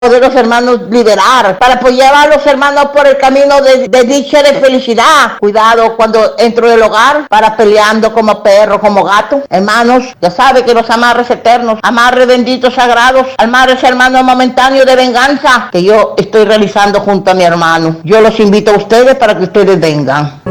de los hermanos liderar, para llevar a los hermanos por el camino de dicha y de felicidad. Cuidado cuando entro del hogar, para peleando como perro, como gato. Hermanos, ya sabe que los amarres eternos, amarres benditos sagrados, amarres hermanos momentáneos de venganza, que yo estoy realizando junto a mi hermano. Yo los invito a ustedes para que ustedes vengan.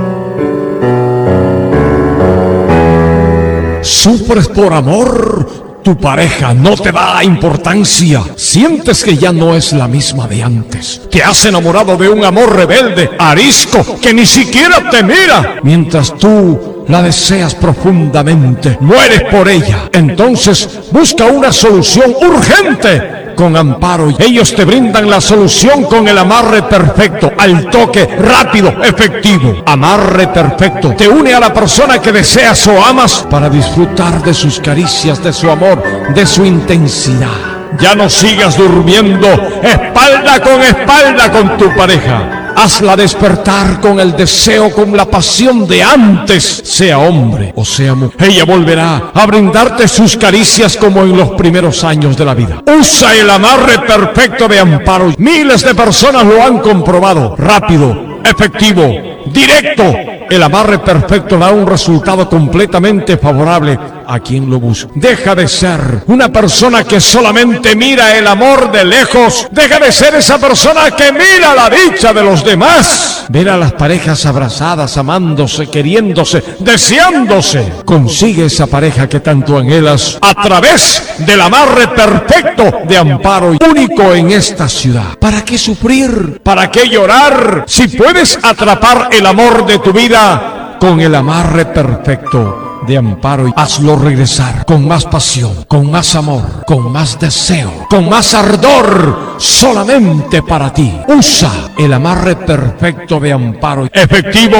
¿Sufres por amor? Tu pareja no te da importancia. Sientes que ya no es la misma de antes. Te has enamorado de un amor rebelde, arisco, que ni siquiera te mira. Mientras tú la deseas profundamente, mueres por ella. Entonces busca una solución urgente. Con Amparo, ellos te brindan la solución con el amarre perfecto, al toque rápido, efectivo. Amarre perfecto te une a la persona que deseas o amas para disfrutar de sus caricias, de su amor, de su intensidad. Ya no sigas durmiendo espalda con tu pareja. Hazla despertar con el deseo, con la pasión de antes, sea hombre o sea mujer. Ella volverá a brindarte sus caricias como en los primeros años de la vida. Usa el amarre perfecto de Amparo. Miles de personas lo han comprobado. Rápido, efectivo, directo. El amarre perfecto da un resultado completamente favorable a quien lo busca. Deja de ser una persona que solamente mira el amor de lejos. Deja de ser esa persona que mira la dicha de los demás. Ver a las parejas abrazadas, amándose, queriéndose, deseándose. Consigue esa pareja que tanto anhelas a través del amarre perfecto de Amparo, único en esta ciudad. ¿Para qué sufrir? ¿Para qué llorar? Si puedes atrapar el amor de tu vida con el amarre perfecto de Amparo, hazlo regresar con más pasión, con más amor, con más deseo, con más ardor, solamente para ti. Usa el amarre perfecto de Amparo. Efectivo,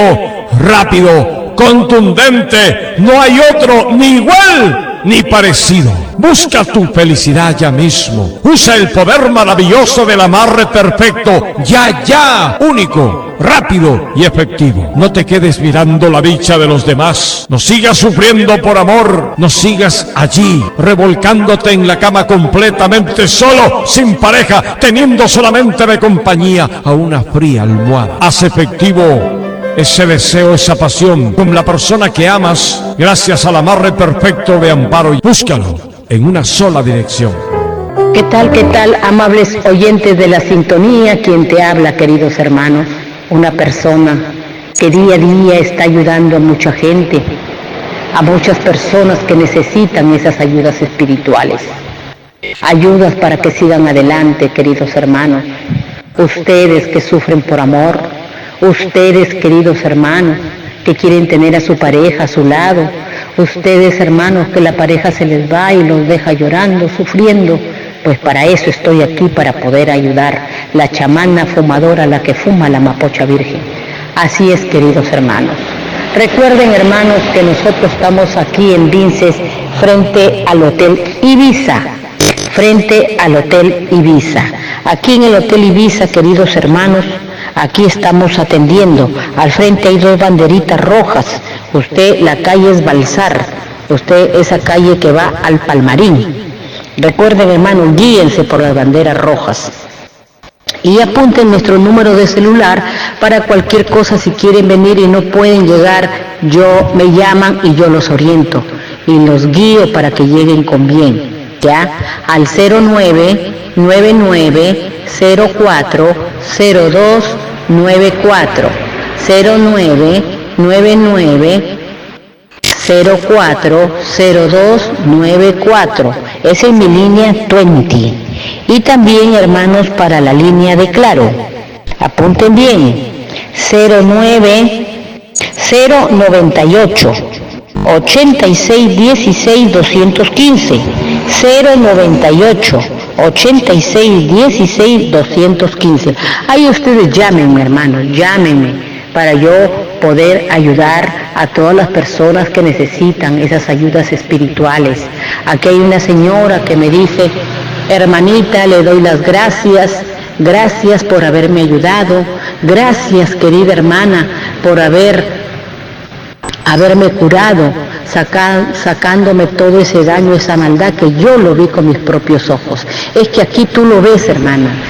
rápido, contundente, no hay otro ni igual ni parecido. Busca tu felicidad ya mismo. Usa el poder maravilloso del amarre perfecto. Ya, único, rápido y efectivo. No te quedes mirando la dicha de los demás. No sigas sufriendo por amor. No sigas allí, revolcándote en la cama completamente solo, sin pareja, teniendo solamente de compañía a una fría almohada. Haz efectivo ese deseo, esa pasión con la persona que amas, gracias al amarre perfecto de Amparo. Búscalo en una sola dirección. ¿Qué tal, amables oyentes de la sintonía? Quien te habla, queridos hermanos, una persona que día a día está ayudando a mucha gente, a muchas personas que necesitan esas ayudas espirituales, ayudas para que sigan adelante, queridos hermanos. Ustedes que sufren por amor, ustedes, queridos hermanos, que quieren tener a su pareja a su lado, ustedes, hermanos, que la pareja se les va y los deja llorando, sufriendo, pues para eso estoy aquí, para poder ayudar, la chamana fumadora, la que fuma la mapocha virgen. Así es, queridos hermanos. Recuerden, hermanos, que nosotros estamos aquí en Vinces, frente al Hotel Ibiza, Aquí en el Hotel Ibiza, queridos hermanos, aquí estamos atendiendo. Al frente hay dos banderitas rojas. Usted, la calle es Balsar. Usted, esa calle que va al Palmarín. Recuerden, hermanos, guíense por las banderas rojas. Y apunten nuestro número de celular para cualquier cosa. Si quieren venir y no pueden llegar, me llaman y yo los oriento. Y los guío para que lleguen con bien. ¿Ya? Al 0999040294. 0999040294. Esa es mi línea 20. Y también, hermanos, para la línea de Claro, apunten bien, 098 8616 215. 098 8616 215. Ahí ustedes llámenme, hermanos, llámenme para yo poder ayudar a todas las personas que necesitan esas ayudas espirituales. Aquí hay una señora que me dice: hermanita, le doy las gracias por haberme ayudado, gracias, querida hermana, por haber haberme curado, sacándome todo ese daño, esa maldad que yo lo vi con mis propios ojos. Es que aquí tú lo ves, hermana,